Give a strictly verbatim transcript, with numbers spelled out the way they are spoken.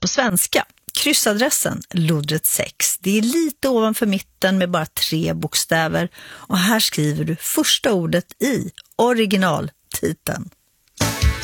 på svenska. Kryssadressen Lodret sex. Det är lite ovanför mitten med bara tre bokstäver. Och här skriver du första ordet i originaltiteln.